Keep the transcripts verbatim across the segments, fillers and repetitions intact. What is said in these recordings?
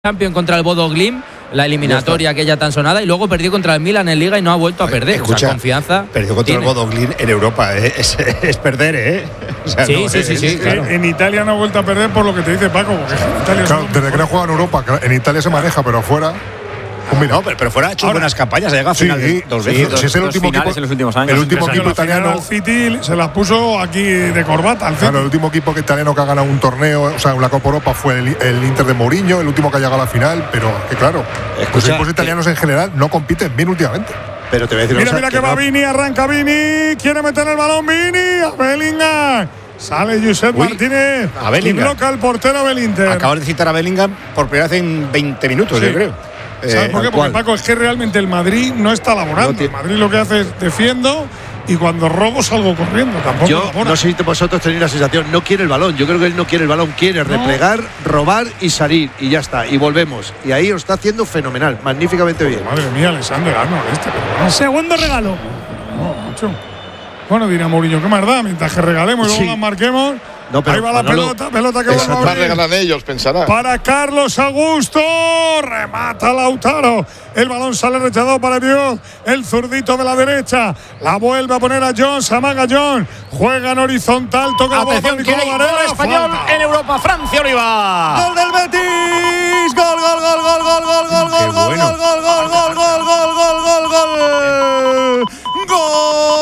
Champions contra el Bodo Glimt, la eliminatoria aquella tan sonada, y luego perdió contra el Milan en Liga y no ha vuelto a perder. Escucha, o sea, confianza perdió contra tiene. el Bodo Glimt en Europa, ¿eh? es, es perder, ¿eh? O sea, sí, no, sí, es, sí, sí, es, claro. En Italia no ha vuelto a perder por lo que te dice Paco, porque en Italia Claro, desde que no juega en Europa, en Italia se maneja, pero afuera. Pues mira, no, pero, pero fuera ha hecho Ahora, buenas campañas, ha llegado a sí, final de dos sí, veces. sí, es el último equipo en los últimos años. el último equipo la final italiano. al City se las puso aquí de corbata al City. Claro, el último equipo italiano que ha ganado un torneo, o sea, la Copa Europa fue el, el Inter de Mourinho, el último que ha llegado a la final, pero que claro, Escucha, los equipos italianos en general no compiten bien últimamente. Pero te voy a decir Mira, una mira cosa, que va no- Vini, arranca Vini, quiere meter el balón Vini a Bellingham. Sale Josep Uy, Martínez a Bellingham. y bloca el portero del Inter. Acabas de citar a Bellingham por primera vez en veinte minutos, Sí. yo creo. ¿Sabes Eh, por qué? tal Porque cual. Paco, es que realmente el Madrid no está laborando. No tiene- El Madrid lo que hace es defiendo y cuando robo salgo corriendo. Tampoco Yo labora. no sé si vosotros tenéis la sensación, no quiere el balón. Yo creo que él no quiere el balón, quiere replegar, robar y salir. Y ya está, y volvemos. Y ahí lo está haciendo fenomenal, magníficamente bien. Madre mía, Alexander Arnold este, pero bueno. Segundo regalo. No, mucho. Bueno, dirá Mourinho, ¿qué más da? Mientras que regalemos y luego Sí. las marquemos. No, pero Ahí va la Manolo, pelota, pelota que exacto. vuelve a Más abrir. regalan ellos, pensará. Para Carlos Augusto, remata Lautaro. El balón sale rechazado para Dios. El zurdito de la derecha. La vuelve a poner a John. Se amaga John. Juega en horizontal. Toca la bola. Atención, que hay Nicolás gol Varela, español falta. en Europa. Francia Oliva. ¡Gol del Betis! ¡Gol, gol, gol, gol, gol, gol, gol, Qué gol, gol, bueno. gol, gol, gol, gol, gol, gol, gol, gol, gol!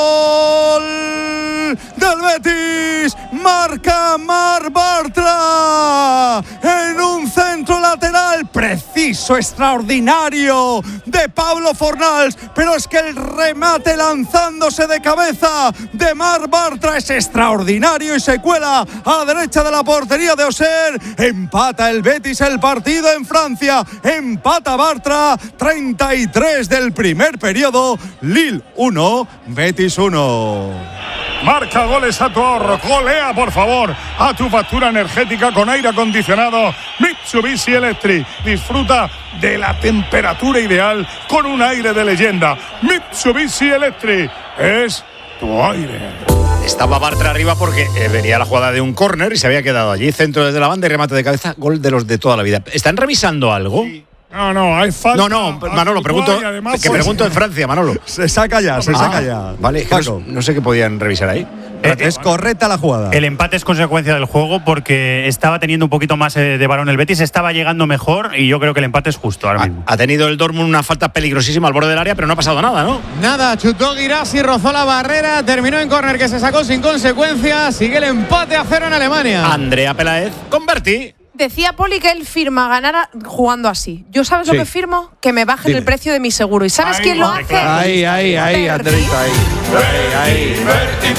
¡Gol del Betis! Marca Mar Bartra en un centro lateral preciso, extraordinario de Pablo Fornals, pero es que el remate lanzándose de cabeza de Mar Bartra es extraordinario y se cuela a la derecha de la portería de Auxerre. Empata el Betis el partido en Francia, empata Bartra, treinta y tres del primer periodo. Lille uno, Betis uno. Marca goles a tu ahorro. Golea, por favor, a tu factura energética con aire acondicionado Mitsubishi Electric. Disfruta de la temperatura ideal con un aire de leyenda. Mitsubishi Electric es tu aire. Estaba Bartra arriba porque eh, venía la jugada de un córner y se había quedado allí. Centro desde la banda y remate de cabeza. Gol de los de toda la vida. ¿Están revisando algo? No, no, hay falta. No, no, Manolo, pregunto. Y además, Que pues, pregunto en Francia, Manolo. Se saca ya, se Ah, saca ya. Vale, que no, no sé qué podían revisar ahí. Eh, Es correcta la jugada. El empate es consecuencia del juego porque estaba teniendo un poquito más eh, de balón el Betis, estaba llegando mejor y yo creo que el empate es justo ahora Ha, mismo. ha tenido el Dortmund una falta peligrosísima al borde del área, pero no ha pasado nada, ¿no? Nada, chutó Guirassi, rozó la barrera, terminó en córner que se sacó sin consecuencias. Sigue el empate a cero en Alemania. Andrea Peláez, convertí. Decía Poli que él firma ganar a- jugando así. ¿Yo sabes lo Sí. que firmo? Que me bajen Dime. el precio de mi seguro. ¿Y sabes Ahí quién lo va, hace? claro. Ahí, ahí, ahí, Verdi. Andreita, ahí. Ahí, ahí.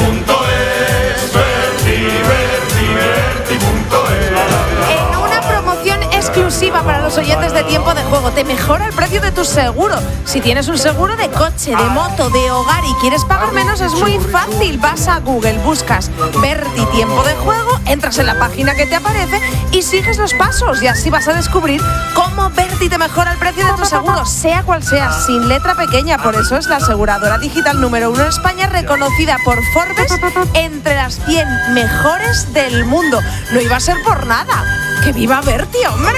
En una promoción exclusiva para los oyentes de Tiempo de Juego, te mejora el precio de tu seguro. Si tienes un seguro de coche, de moto, de hogar y quieres pagar menos, es muy fácil. Vas a Google, buscas Verti Tiempo de Juego, entras en la página que te aparece y sigues los pasos. Y así vas a descubrir cómo Verti te mejora el precio de tu seguro, sea cual sea, sin letra pequeña. Por eso es la aseguradora digital número uno en España, reconocida por Forbes entre las cien mejores del mundo. No iba a ser por nada. ¡Que viva Verti, hombre!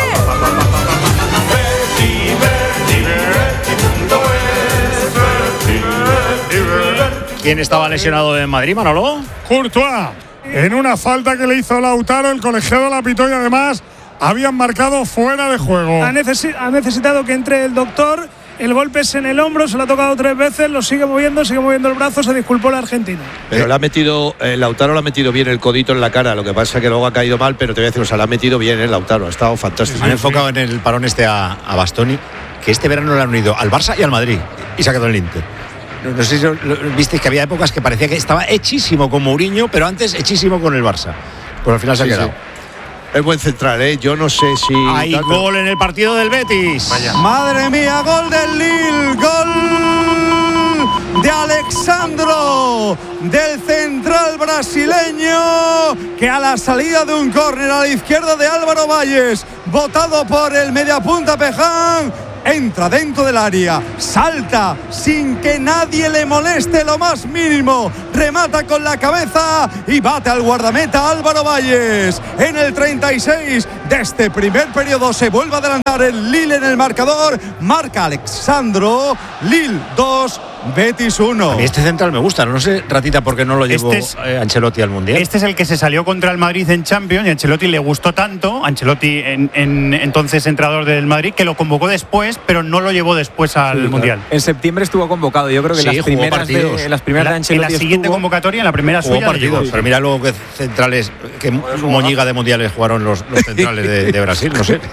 ¿Quién estaba lesionado en Madrid, Manolo? Courtois, en una falta que le hizo Lautaro, el colegiado la pitó y además habían marcado fuera de juego. Ha, necesi- ha necesitado que entre el doctor. El golpe es en el hombro, se lo ha tocado tres veces, lo sigue moviendo, sigue moviendo el brazo, se disculpó el argentino. Pero le ha metido, eh, Lautaro le ha metido bien el codito en la cara. Lo que pasa es que luego ha caído mal, pero te voy a decir, o sea, le ha metido bien el Lautaro. Ha estado fantástico. Han enfocado en el parón este a, a Bastoni, que este verano le han unido al Barça y al Madrid. Y se ha quedado en el Inter. No, no sé si lo- lo- visteis que había épocas que parecía que estaba hechísimo con Mourinho, pero antes hechísimo con el Barça. Pues al final se ha Sí, quedado. sí. Es buen central, ¿eh? Yo no sé si. Hay tanto- gol en el partido del Betis. Madre mía, gol del Lille, gol de Alexandro, del central brasileño, que a la salida de un córner a la izquierda de Álvaro Valles, botado por el mediapunta Peján, entra dentro del área, salta sin que nadie le moleste lo más mínimo, remata con la cabeza y bate al guardameta Álvaro Valles en el treinta y seis de este primer periodo. Se vuelve a adelantar el Lille en el marcador. Marca Alexandro. Lille dos, Betis uno. A mí este central me gusta, no sé, Ratita, por qué no lo llevó Este es- eh, Ancelotti al Mundial. Este es el que se salió contra el Madrid en Champions y a Ancelotti le gustó tanto, Ancelotti en, en- entonces entrenador del Madrid, que lo convocó después, pero no lo llevó después al Sí, Mundial. claro. En septiembre estuvo convocado. Yo creo que Sí, las jugó primeras de, partidos. las primeras En la, de Ancelotti en la siguiente estuvo- convocatoria, en la primera Jugó suya, partidos, llegó. pero mira luego que centrales, que moñiga de mundiales jugaron los, los centrales de, de Brasil, no sé.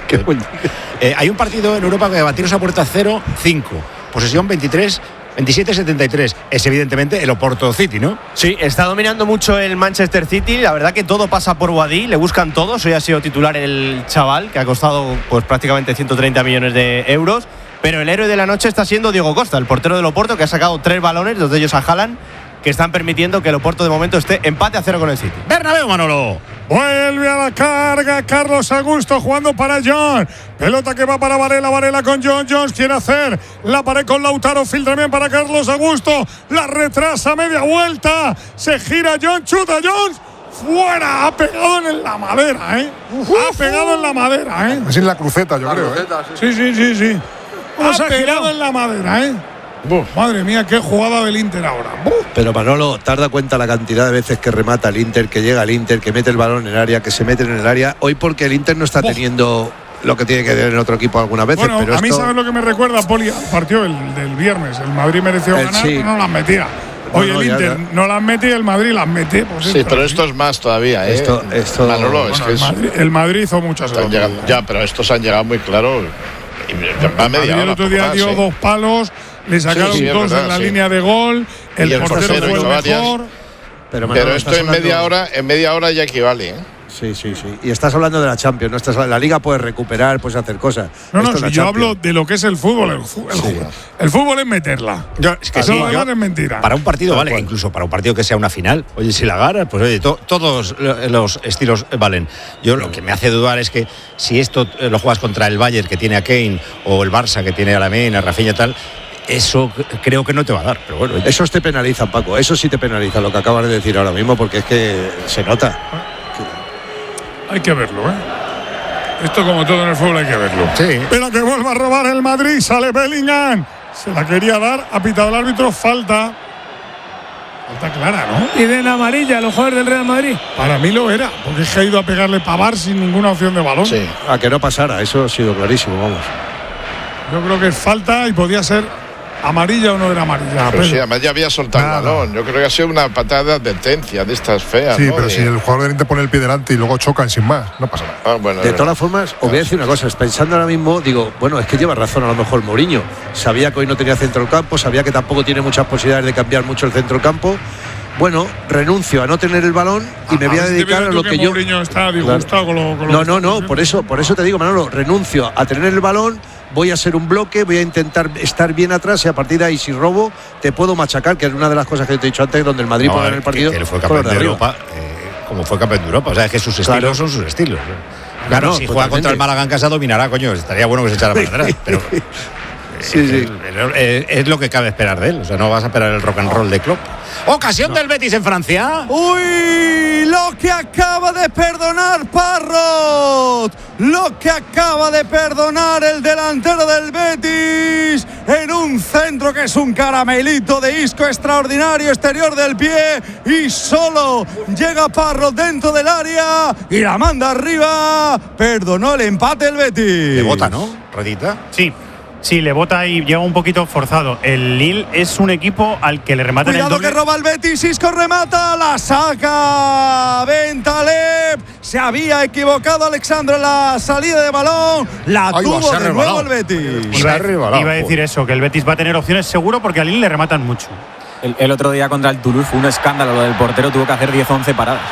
Eh, hay un partido en Europa que batiros a puerta cero cinco, posesión veintitrés, veintisiete setenta y tres. Es evidentemente el Oporto City, ¿no? Sí, está dominando mucho el Manchester City. La verdad que todo pasa por Boadí, le buscan todos. Hoy ha sido titular el chaval, que ha costado pues prácticamente ciento treinta millones de euros. Pero el héroe de la noche está siendo Diego Costa, el portero del Oporto, que ha sacado tres balones, dos de ellos a Haaland, que están permitiendo que el Oporto de momento esté empate a cero con el City. Bernabéu, Manolo. Vuelve a la carga Carlos Augusto jugando para John. Pelota que va para Varela. Varela con John. Jones quiere hacer la pared con Lautaro. Filtra bien para Carlos Augusto. La retrasa media vuelta. Se gira John. Chuta Jones. Fuera. Ha pegado en la madera, ¿eh? Ha pegado en la madera, ¿eh? Es en la cruceta, yo creo. ¿eh? Sí, sí, sí, sí. Ha pegado en la madera, ¿eh? Madre mía, qué jugada del Inter ahora. Buf. Pero Manolo, ¿te has dado cuenta la cantidad de veces que remata el Inter, que llega el Inter, que mete el balón en el área, que se mete en el área? Hoy porque el Inter no está teniendo lo que tiene que tener en otro equipo algunas veces. Bueno, pero a mí esto... sabes lo que me recuerda, Poli, al partido del, del viernes. El Madrid mereció El ganar, sí. pero no las metía. Hoy No, no, el ya, Inter ya. no las mete y el Madrid las mete. Pues Sí, entra pero aquí. esto es más todavía, ¿eh? Esto- esto- Manolo, es Bueno, que el, es- Madrid, el Madrid hizo muchas están veces. llegando- ya, pero estos han llegado muy claro. Y va El media Madrid el hora, otro poco día más, dio ¿eh? dos palos, le sacaron Sí, sí, es dos verdad, en la sí. línea de gol, el, Y el portero portero fue el hizo varias. mejor. Pero, Manolo, Pero esto estás en hablando- media hora, en media hora ya equivale, ¿eh? Sí, sí, sí. Y estás hablando de la Champions, ¿no? Estás, la Liga puedes recuperar, puedes hacer cosas. No, no, Esto es si la yo Champions. hablo de lo que es el fútbol. El, fu- el, ju- el fútbol es meterla. Yo, es que Eso sí, lo yo- demás es mentira. Para un partido Tal vale, cual. incluso para un partido que sea una final. Oye, si la ganas, pues oye, to- todos lo- los estilos valen. Yo lo que me hace dudar es que si esto eh, lo juegas contra el Bayern, que tiene a Kane, o el Barça, que tiene a Lamine, a Rafinha y tal, eso c- creo que no te va a dar. Pero bueno, oye. Esos te penalizan, Paco. Eso sí te penaliza, lo que acabas de decir ahora mismo, porque es que se nota. Hay que verlo, ¿eh? Esto, como todo en el fútbol, hay que verlo. Sí. Pero que vuelva a robar el Madrid, sale Bellingham. Se la quería dar, ha pitado el árbitro, falta. Falta clara, ¿no? Y de la amarilla, los jugadores del Real Madrid. Para mí lo era, porque es que ha ido a pegarle Pavar sin ninguna opción de balón. Sí. A que no pasara, eso ha sido clarísimo, vamos. Yo creo que es falta y podía ser amarilla o no era amarilla. Pero sí, Pedro. además ya había soltado el Nada. balón. Yo creo que ha sido una patada de advertencia de estas feas. Sí, ¿no? pero De- si el jugador del Inter pone el pie delante y luego chocan sin más, no pasa nada. Ah, bueno, De es todas verdad. formas, os voy a decir una cosa, pensando ahora mismo, digo, bueno, es que lleva razón a lo mejor Mourinho. Sabía que hoy no tenía centro del campo, sabía que tampoco tiene muchas posibilidades de cambiar mucho el centro del campo. Bueno, renuncio a no tener el balón y me voy a ver si te dedicar vienes a tú lo que yo. Mourinho está disgustado con lo, con lo No, que no, está no, haciendo. por eso, por eso te digo, Manolo, renuncio a tener el balón, voy a ser un bloque, voy a intentar estar bien atrás y a partir de ahí, si robo, te puedo machacar, que es una de las cosas que te he dicho antes, donde el Madrid No, puede ganar el que- partido. que él fue con campeón los de arriba. Europa, eh, como fue campeón de Europa. O sea, es que sus estilos Claro. son sus estilos. Claro, Claro, si juega totalmente. contra el Málaga en casa dominará, coño. Estaría bueno que se echara para atrás. Pero Sí, es, sí. es- es lo que cabe esperar de él. O sea, no vas a esperar el rock and roll de Klopp. Ocasión del Betis en Francia. Uy, lo que acaba de perdonar Parrot, lo que acaba de perdonar el delantero del Betis en un centro que es un caramelito de Isco extraordinario, exterior del pie, y solo llega Parrot dentro del área y la manda arriba. Perdonó el empate el Betis. De bota, ¿no? Rodita. Sí, sí, le bota y llega un poquito forzado. El Lille es un equipo al que le rematan el Cuidado doble. que roba el Betis, Isco remata, la saca Bentaleb. Se había equivocado Alexandro en la salida de balón, la Ahí va, tuvo se ha de nuevo rebalado. el Betis. Iba, Se ha rebalado, iba a decir eso, que el Betis va a tener opciones seguro porque al Lille le rematan mucho. El, el otro día contra el Toulouse fue un escándalo lo del portero, tuvo que hacer diez once paradas.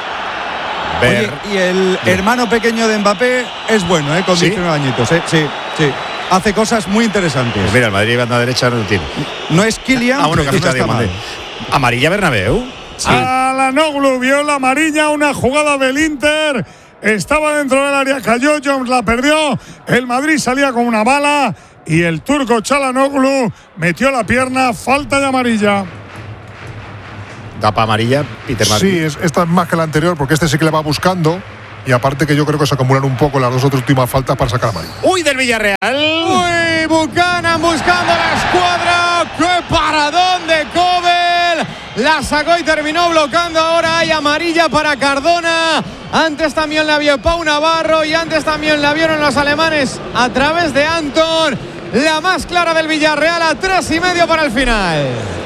Oye, y el hermano pequeño de Mbappé es bueno, ¿eh? Con ¿Sí? diecinueve añitos, ¿eh? Sí, sí. Hace cosas muy interesantes. Pues mira, el Madrid banda derecha no lo tiene. No es Kylian, Ah, bueno, que pero no afecta a está mal. Diamante. Amarilla Bernabéu. Alanoglu vio la amarilla, una jugada del Inter. Estaba dentro del área, cayó, Jones la perdió. El Madrid salía con una bala y el turco Çalhanoğlu metió la pierna, falta de amarilla. Tapa amarilla, Peter Martin. Sí, es, esta es más que la anterior, porque este sí que le va buscando y aparte que yo creo que se acumulan un poco las dos otras últimas faltas para sacar a Madrid. ¡Uy, del Villarreal! ¡Uy, Buchanan buscando la escuadra! ¡Qué paradón de Kobel! La sacó y terminó bloqueando. Ahora hay amarilla para Cardona. Antes también la vio Pau Navarro y antes también la vieron los alemanes a través de Anton. La más clara del Villarreal a tres y medio para el final.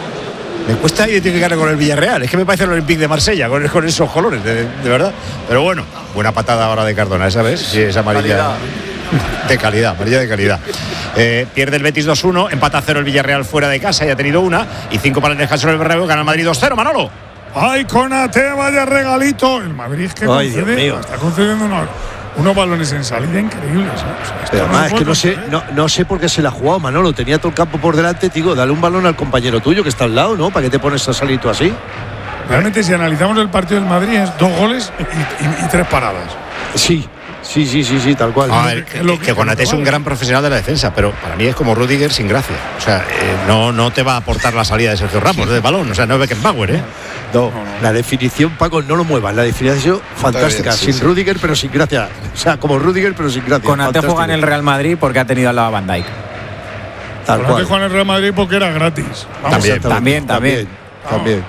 Me cuesta identificarlo con el Villarreal. Es que me parece el Olympique de Marsella con, con esos colores, de, de verdad. Pero bueno, buena patada ahora de Cardona, ¿esa vez? Sí, es amarilla. Calidad. De calidad, amarilla de calidad. Eh, pierde el Betis dos uno, empata a cero el Villarreal fuera de casa, ya ha tenido una. Y cinco para el descanso del Bernabéu, gana el Madrid dos cero, Manolo. Ay, Konate, vaya regalito. El Madrid es que Ay, concede, está concediendo unos, unos balones en salida increíbles. ¿eh? O sea, Pero además, no es que no sé, no, no sé por qué se la ha jugado Manolo. Tenía todo el campo por delante, digo, dale un balón al compañero tuyo que está al lado, ¿no? ¿Para qué te pones a salir tú así? Realmente, si analizamos el partido del Madrid, es dos goles y, y, y tres paradas. Sí. Sí, sí, sí, sí, tal cual. A ver, que, que, que Konate es un gran profesional de la defensa, pero para mí es como Rüdiger sin gracia. O sea, eh, no, no te va a aportar la salida de Sergio Ramos del balón. O sea, no es Beckenbauer, ¿eh? No, la definición, Paco, no lo muevas. La definición fantástica. Bien, sí, sin sí. Rüdiger, pero sin gracia. O sea, como Rüdiger, pero sin gracia. Konate juega en el Real Madrid porque ha tenido al lado a Van Dijk. Tal cual. Konate juega en el Real Madrid porque era gratis. Vamos, también, también, también. También.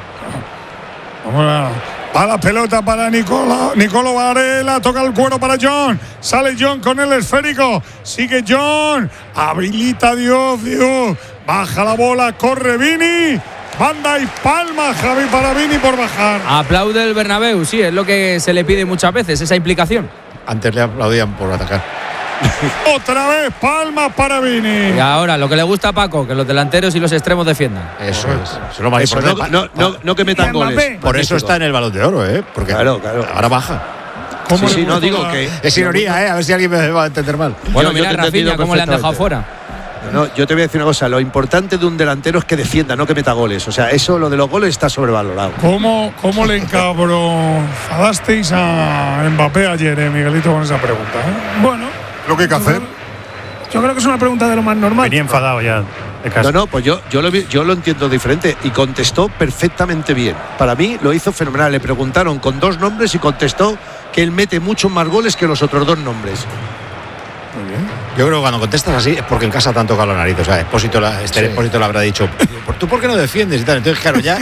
Vamos a... A la pelota para Nicola, Nicolo Varela, toca el cuero para John, sale John con el esférico, sigue John, habilita Dios, Dios, baja la bola, corre Vini, banda y palma Javi para Vini por bajar. Aplaude el Bernabéu, sí, es lo que se le pide muchas veces, esa implicación. Antes le aplaudían por atacar. Otra vez palmas para Vini. Y ahora lo que le gusta a Paco, que los delanteros y los extremos defiendan. Eso es, eso es lo más eso, importante. No, no, no, no que metan goles. Por eso está en el Balón de Oro, ¿eh? Porque claro, claro. ahora baja. Sí, sí, no digo que es ironía, ¿eh? A ver si alguien me va a entender mal. Bueno, yo, mira yo Rafinha cómo le han dejado fuera. No, yo te voy a decir una cosa, lo importante de un delantero es que defienda, no que meta goles. O sea, eso, lo de los goles está sobrevalorado. ¿Cómo, cómo le encabronadasteis a Mbappé ayer, eh, Miguelito, con esa pregunta? ¿eh? Bueno, lo que hay que hacer. Yo creo que es una pregunta de lo más normal. Venía enfadado ya. No, no, pues yo, yo, lo, yo lo entiendo diferente y contestó perfectamente bien. Para mí lo hizo fenomenal. Le preguntaron con dos nombres y contestó que él mete muchos más goles que los otros dos nombres. Muy bien. Yo creo que cuando contestas así es porque en casa te han tocado la nariz. O sea, Expósito, la, este sí. Expósito le habrá dicho, ¿tú por qué no defiendes? Y tal. Entonces, claro, ya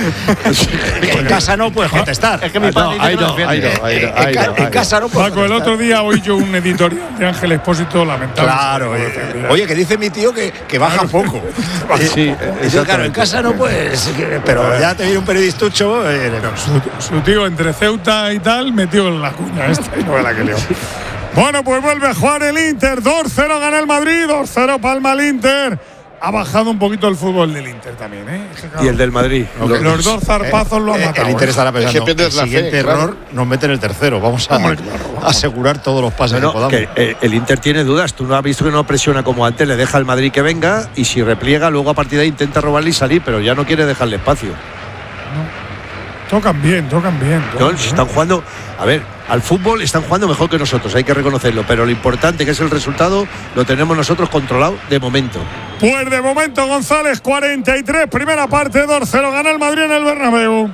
en casa no puedes contestar. Es que mi padre no, ahí no, ahí no, ahí no, ahí no, en casa no puedes. Paco, el otro día oí yo un editorial de Ángel Expósito lamentable. Claro, eh, oye, que dice mi tío que, que baja poco. Sí, Entonces, claro, en casa no puedes. Pero ya te viene un periodistucho. Eh, su, su tío entre Ceuta y tal metió en la cuña esta y no era la que leo. Bueno, pues vuelve a jugar el Inter. dos cero gana el Madrid. dos cero palma el Inter. Ha bajado un poquito el fútbol del Inter también, ¿eh? Es que, claro, y el del Madrid. Los, los dos zarpazos eh, lo han matado. El Inter estará pensando, es que el siguiente fe, error claro. nos mete en el tercero. Vamos a Hombre, claro, vamos. asegurar todos los pases no, que podamos. Que, eh, el Inter tiene dudas. Tú no has visto que no presiona como antes. Le deja al Madrid que venga y si repliega, luego a partir de ahí intenta robarle y salir, pero ya no quiere dejarle espacio. No. Tocan bien, tocan bien. Tocan no, bien. Están jugando, a ver, al fútbol están jugando mejor que nosotros, hay que reconocerlo, pero lo importante que es el resultado lo tenemos nosotros controlado de momento. Pues de momento, González, cuarenta y tres, primera parte, dos cero, gana el Madrid en el Bernabéu.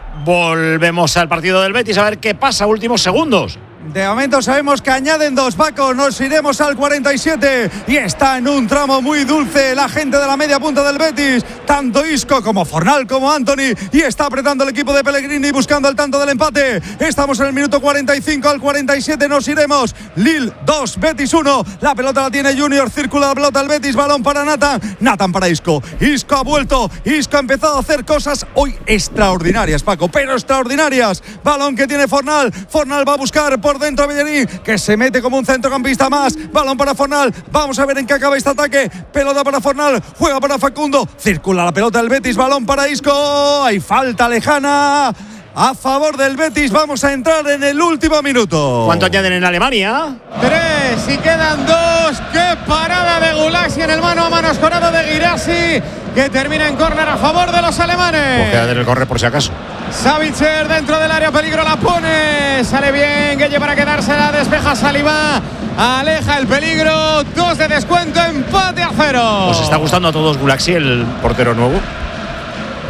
Volvemos al partido del Betis a ver qué pasa, últimos segundos. De momento sabemos que añaden dos, Paco. Nos iremos al cuarenta y siete y está en un tramo muy dulce la gente de la media punta del Betis, tanto Isco como Fornal como Anthony, y está apretando el equipo de Pellegrini buscando el tanto del empate. Estamos en el minuto cuarenta y cinco, al cuarenta y siete nos iremos. Lille dos, Betis uno. La pelota la tiene Junior, circula la pelota el Betis, balón para Nathan, Nathan para Isco. Isco ha vuelto, Isco ha empezado a hacer cosas hoy extraordinarias, Paco, pero extraordinarias. Balón que tiene Fornal, Fornal va a buscar por dentro a Bellerín, que se mete como un centrocampista más. Balón para Fornal, vamos a ver en qué acaba este ataque. Pelota para Fornal, juega para Facundo, circula la pelota del Betis, balón para Isco. Hay falta lejana a favor del Betis. Vamos a entrar en el último minuto. ¿Cuánto añaden en Alemania? Tres y quedan dos. ¡Qué parada de Gulasi en el mano a mano escorado de Guirassi, que termina en córner a favor de los alemanes! Pues queda del correr por si acaso. Savitzer dentro del área, peligro, la pone, sale bien Gueye para quedársela, despeja Saliba, aleja el peligro, dos de descuento, empate a cero. ¿Os está gustando a todos Gulaxi, el portero nuevo?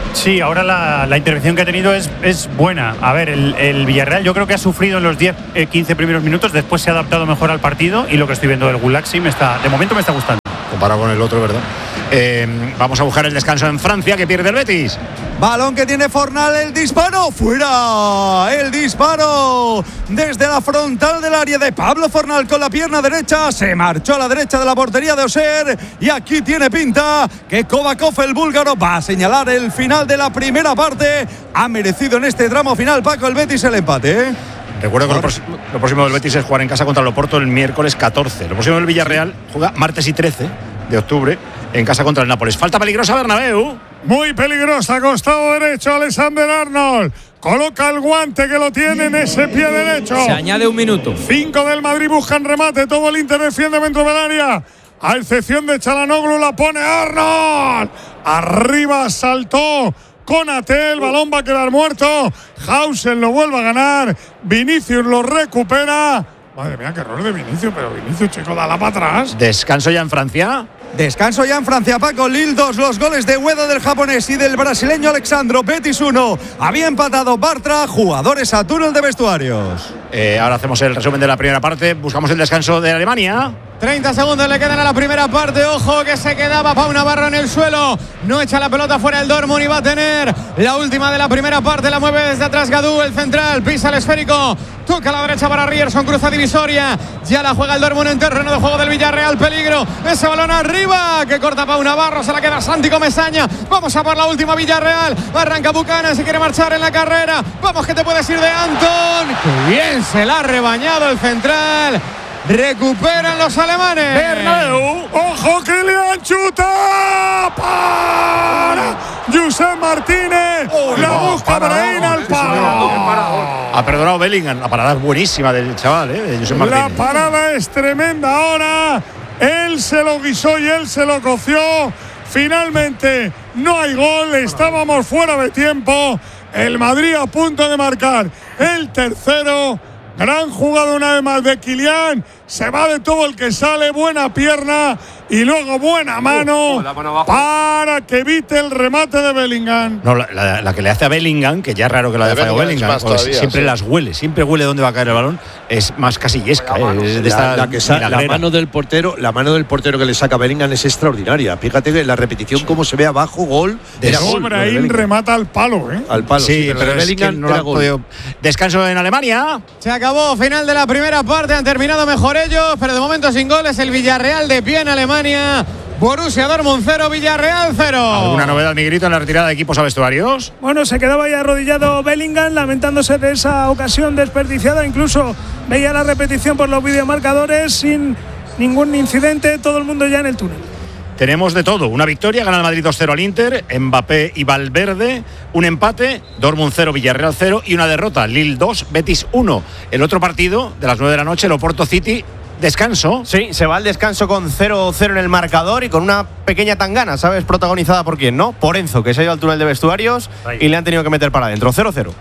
Sí, ahora la, la intervención que ha tenido es, es buena. A ver, el, el Villarreal yo creo que ha sufrido en los diez, quince primeros minutos, después se ha adaptado mejor al partido y lo que estoy viendo del Gulaxi me está, de momento me está gustando. Comparado con el otro, ¿verdad? Eh, vamos a buscar el descanso en Francia, que pierde el Betis. Balón que tiene Fornal, el disparo, fuera, el disparo desde la frontal del área de Pablo Fornal con la pierna derecha, se marchó a la derecha de la portería de Auxerre y aquí tiene pinta que Kováčov, el búlgaro, va a señalar el final de la primera parte. Ha merecido en este tramo final, Paco, el Betis el empate, ¿eh? Recuerdo que lo, próximo, lo próximo del Betis es jugar en casa contra el Oporto el miércoles catorce. Lo próximo del Villarreal juega martes y trece de octubre en casa contra el Nápoles. Falta peligrosa Bernabéu. Muy peligrosa, costado derecho, Alexander Arnold. Coloca el guante que lo tiene en ese pie derecho. Se añade un minuto. Cinco del Madrid buscan remate. Todo el Inter defiende dentro del área. A excepción de Çalhanoğlu, la pone Arnold. Arriba saltó Konaté, el balón va a quedar muerto. Hausen lo vuelve a ganar. Vinicius lo recupera. Madre mía, qué error de Vinicius, pero Vinicius, chico, dala para atrás. Descanso ya en Francia. Descanso ya en Francia, Paco. Lille dos, los goles de Ueda del japonés y del brasileño Alexandro. Betis uno. Había empatado Bartra, jugadores a túnel de vestuarios. Eh, ahora hacemos el resumen de la primera parte. Buscamos el descanso de Alemania. treinta segundos le quedan a la primera parte. Ojo que se quedaba Pau Navarro en el suelo. No echa la pelota fuera el Dortmund y va a tener la última de la primera parte. La mueve desde atrás Gadú, el central. Pisa el esférico. Toca a la derecha para Ryerson. Cruza divisoria. Ya la juega el Dortmund en terreno de juego del Villarreal. Peligro. Ese balón arriba que corta Pau Navarro. Se la queda Santi Comesaña. Vamos a por la última Villarreal. Arranca Buchanan. Se quiere marchar en la carrera. Vamos que te puedes ir de Anton. Qué bien se la ha rebañado el central. Recuperan los alemanes. Bernabéu. Ojo que le han chutado para Josep Martínez. Oh, la no, busca Brahim al palo. Ha perdonado Bellingham. La parada es buenísima del chaval, ¿eh? De Josep Martínez. La parada es tremenda ahora. Él se lo guisó y él se lo coció. Finalmente no hay gol. Estábamos fuera de tiempo. El Madrid a punto de marcar el tercero. Gran jugada una vez más de Kylian. Se va de todo el que sale. Buena pierna. Y luego buena mano, uh, mano para que evite el remate de Bellingham. No, la, la, la que le hace a Bellingham, que ya es raro que la haya fallado Bellingham, todavía, siempre sí. Las huele, siempre huele dónde va a caer el balón. Es más casillesca. La, mano, eh, de la, la, que sa- la mano del portero, la mano del portero que le saca a Bellingham es extraordinaria. Fíjate que la repetición cómo se ve abajo, gol. De Brahim remata al palo, ¿eh? Al palo. Sí, sí, pero, pero Bellingham no era gol. Podido. Descanso en Alemania. Se acabó, final de la primera parte. Han terminado mejor ellos, pero de momento sin goles. El Villarreal de pie en Alemania. Borussia Dortmund cero, Villarreal cero. ¿Alguna novedad, Miguelito, en la retirada de equipos a vestuarios? Bueno, se quedaba ahí arrodillado Bellingham, lamentándose de esa ocasión desperdiciada. Incluso veía la repetición por los videomarcadores sin ningún incidente. Todo el mundo ya en el túnel. Tenemos de todo. Una victoria, gana el Madrid dos cero al Inter, Mbappé y Valverde. Un empate, Dortmund cero, Villarreal cero. Y una derrota, Lille dos, Betis uno. El otro partido de las nueve de la noche, el Oporto City. Descanso. Sí, se va al descanso con cero cero en el marcador y con una pequeña tangana, ¿sabes? Protagonizada por quién, ¿no? Por Enzo, que se ha ido al túnel de vestuarios Ahí. y le han tenido que meter para adentro. cero cero.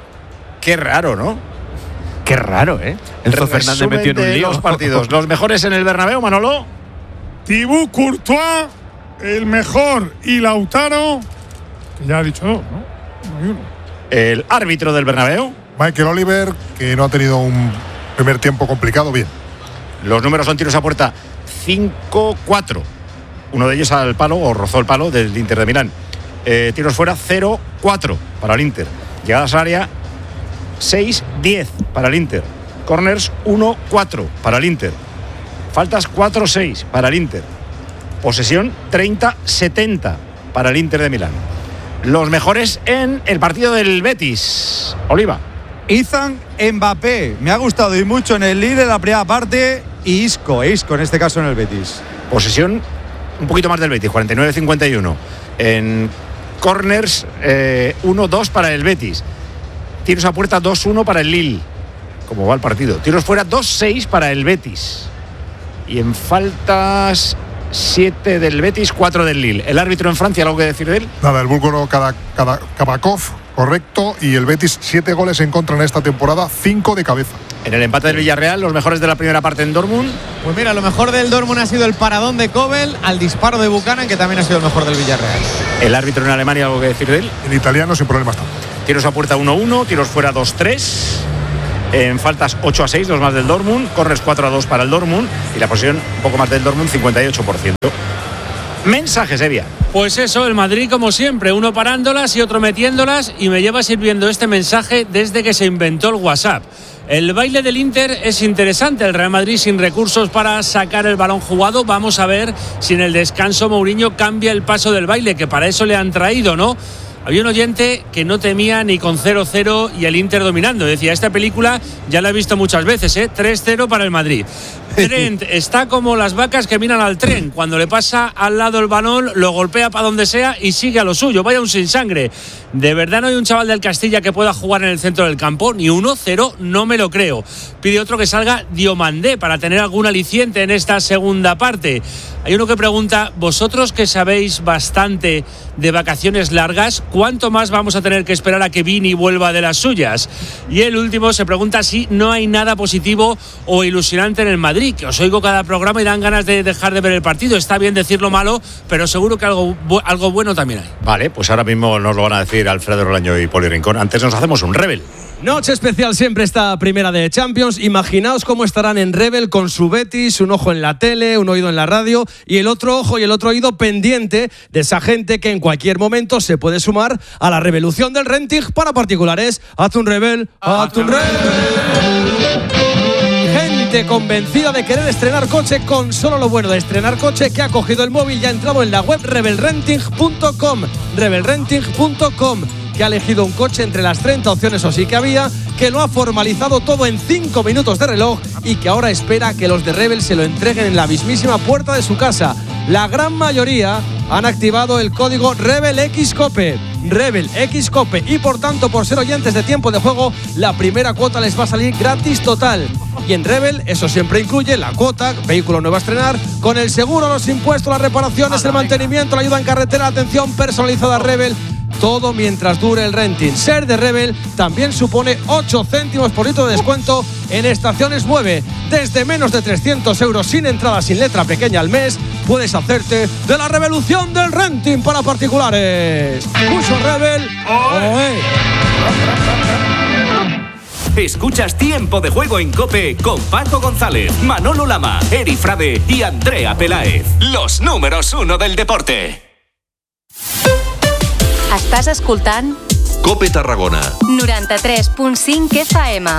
Qué raro, ¿no? Qué raro, ¿eh? Enzo Fernández metió en un lío. Los partidos. Los mejores en el Bernabéu, Manolo. Thibaut Courtois, el mejor, y Lautaro, que ya ha dicho dos, ¿no? No hay uno. El árbitro del Bernabéu. Michael Oliver, que no ha tenido un primer tiempo complicado, bien. Los números son tiros a puerta cinco cuatro. Uno de ellos al palo, o rozó el palo, del Inter de Milán. Eh, tiros fuera cero cuatro para el Inter. Llegadas al área seis diez para el Inter. Corners uno cuatro para el Inter. Faltas cuatro seis para el Inter. Posesión treinta setenta para el Inter de Milán. Los mejores en el partido del Betis. Oliva. Ethan Mbappé, me ha gustado y mucho en el Lille en la primera parte, y Isco, Isco en este caso en el Betis. Posesión un poquito más del Betis, cuarenta y nueve cincuenta y uno. En corners eh, uno dos para el Betis. Tiros a puerta dos uno para el Lille. ¿Cómo va el partido? Tiros fuera dos seis para el Betis. Y en faltas siete del Betis, cuatro del Lille. ¿El árbitro en Francia, algo que decir de él? Nada, el búlgaro Kováčov, Correcto, y el Betis siete goles en contra en esta temporada, cinco de cabeza. En el empate del Villarreal, los mejores de la primera parte en Dortmund. Pues mira, lo mejor del Dortmund ha sido el paradón de Kobel al disparo de Buchanan, que también ha sido el mejor del Villarreal. El árbitro en Alemania, ¿algo que decir de él? En italiano sin problemas tampoco. Tiros a puerta uno uno, tiros fuera dos tres. En faltas ocho a seis, dos más del Dortmund. Corres cuatro a dos para el Dortmund. Y la posición un poco más del Dortmund, cincuenta y ocho por ciento. Mensajes, Evia. Pues eso, el Madrid como siempre, uno parándolas y otro metiéndolas, y me lleva sirviendo este mensaje desde que se inventó el WhatsApp. El baile del Inter es interesante, el Real Madrid sin recursos para sacar el balón jugado. Vamos a ver si en el descanso Mourinho cambia el paso del baile, que para eso le han traído, ¿no? Había un oyente que no temía ni con cero cero y el Inter dominando. Decía, esta película ya la he visto muchas veces, ¿eh? tres cero para el Madrid. Trent está como las vacas que miran al tren. Cuando le pasa al lado el balón, lo golpea para donde sea y sigue a lo suyo. Vaya un sin sangre. ¿De verdad no hay un chaval del Castilla que pueda jugar en el centro del campo? Ni uno, cero, no me lo creo. Pide otro que salga Diomandé para tener algún aliciente en esta segunda parte. Hay uno que pregunta, vosotros que sabéis bastante de vacaciones largas, ¿cuánto más vamos a tener que esperar a que Vini vuelva de las suyas? Y el último se pregunta si no hay nada positivo o ilusionante en el Madrid, que os oigo cada programa y dan ganas de dejar de ver el partido. Está bien decirlo malo, pero seguro que algo, algo bueno también hay. Vale, pues ahora mismo nos lo van a decir Alfredo Rolaño y Poli Rincón. Antes nos hacemos un Rebel. Noche especial siempre esta primera de Champions. Imaginaos cómo estarán en Rebel con su Betis, un ojo en la tele, un oído en la radio y el otro ojo y el otro oído pendiente de esa gente que en cualquier momento se puede sumar a la revolución del renting para particulares. Haz un Rebel, haz un Rebel. Gente convencida de querer estrenar coche con solo lo bueno de estrenar coche, que ha cogido el móvil y ha entrado en la web rebel renting punto com. rebel renting punto com, que ha elegido un coche entre las treinta opciones o sí que había, que lo ha formalizado todo en cinco minutos de reloj y que ahora espera que los de Rebel se lo entreguen en la mismísima puerta de su casa. La gran mayoría han activado el código RebelXCope, RebelXCope, y por tanto, por ser oyentes de Tiempo de Juego, la primera cuota les va a salir gratis total. Y en Rebel eso siempre incluye la cuota, vehículo nuevo a estrenar, con el seguro, los impuestos, las reparaciones, el mantenimiento, la ayuda en carretera, la atención personalizada Rebel. Todo mientras dure el renting. Ser de Rebel también supone ocho céntimos por litro de descuento en estaciones Mueve. Desde menos de trescientos euros sin entrada, sin letra pequeña al mes, puedes hacerte de la revolución del renting para particulares. Puso Rebel. ¡Oe! Escuchas Tiempo de Juego en COPE con Paco González, Manolo Lama, Eri Frade y Andrea Peláez. Los números uno del deporte. Estàs escoltant COPE Tarragona noranta-tres punt cinc F M.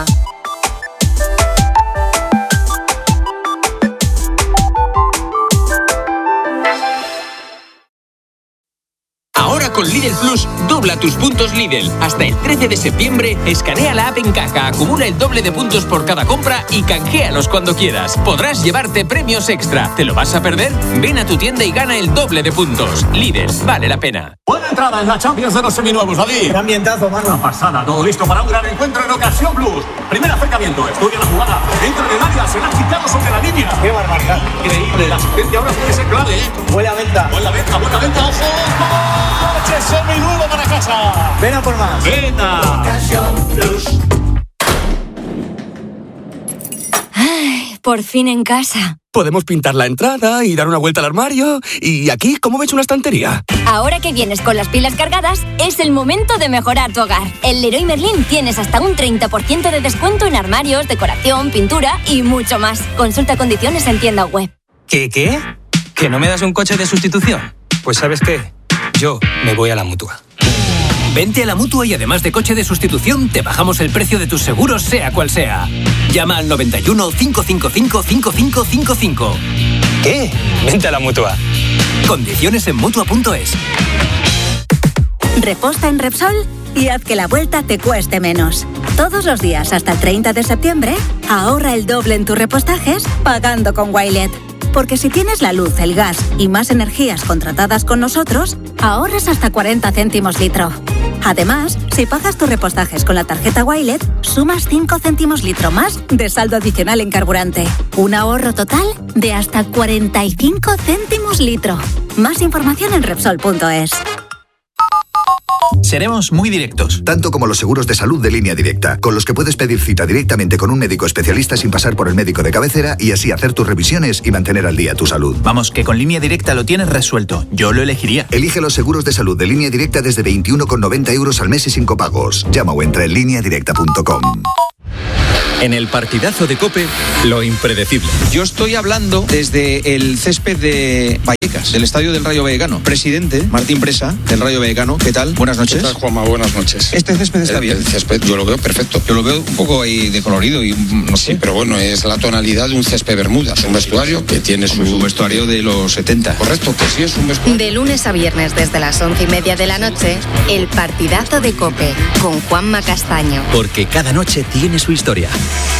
Ahora con Lidl Plus, dobla tus puntos Lidl. Hasta el trece de septiembre, escanea la app en caja, acumula el doble de puntos por cada compra y canjealos cuando quieras. Podrás llevarte premios extra. ¿Te lo vas a perder? Ven a tu tienda y gana el doble de puntos. Lidl, vale la pena. Buena entrada en la Champions de los seminuevos, David. Qué ambientazo, mano. Una pasada, todo listo para un gran encuentro en Ocasión Plus. Primer acercamiento, estudia la jugada. Dentro del área, se la ha quitado sobre la línea. Qué barbaridad. Increíble, la asistencia ahora puede ser clave, ¿eh? Buena venta. Buena venta, buena venta, ojo. ¡Coche seminuevo para casa! Ven a por más. ¡Venta! Ocasión Plus. Ay, por fin en casa. Podemos pintar la entrada y dar una vuelta al armario. Y aquí, ¿cómo ves una estantería? Ahora que vienes con las pilas cargadas, es el momento de mejorar tu hogar. En Leroy Merlin tienes hasta un treinta por ciento de descuento en armarios, decoración, pintura y mucho más. Consulta condiciones en tienda web. ¿Qué, qué? ¿Que no me das un coche de sustitución? Pues ¿sabes qué? Yo me voy a la Mutua. Vente a la Mutua y además de coche de sustitución, te bajamos el precio de tus seguros, sea cual sea. Llama al noventa y uno, cinco cinco cinco, cinco cinco cinco cinco. ¿Qué? Vente a la Mutua. Condiciones en Mutua punto es. Reposta en Repsol y haz que la vuelta te cueste menos. Todos los días hasta el treinta de septiembre, ahorra el doble en tus repostajes pagando con Wilet. Porque si tienes la luz, el gas y más energías contratadas con nosotros, ahorras hasta cuarenta céntimos litro. Además, si pagas tus repostajes con la tarjeta Wilet, sumas cinco céntimos litro más de saldo adicional en carburante. Un ahorro total de hasta cuarenta y cinco céntimos litro. Más información en Repsol punto es. Seremos muy directos. Tanto como los seguros de salud de Línea Directa, con los que puedes pedir cita directamente con un médico especialista sin pasar por el médico de cabecera y así hacer tus revisiones y mantener al día tu salud. Vamos, que con Línea Directa lo tienes resuelto. Yo lo elegiría. Elige los seguros de salud de Línea Directa desde veintiuno con noventa euros al mes y sin copagos. Llama o entra en línea directa punto com. En el partidazo de COPE, lo impredecible. Yo estoy hablando desde el césped de Vallecas, del Estadio del Rayo Vallecano. Presidente Martín Presa, del Rayo Vallecano. ¿Qué tal? Buenas noches. ¿Qué tal, Juanma? Buenas noches. ¿Este césped está el, bien? El césped, yo lo veo perfecto. Yo lo veo un poco ahí decolorido y no sé. Sí, pero bueno, es la tonalidad de un césped bermuda. Es un vestuario que tiene su... su vestuario de los setenta. Correcto, que sí es un vestuario. De lunes a viernes desde las once y media de la noche, el partidazo de COPE con Juanma Castaño. Porque cada noche tiene su historia.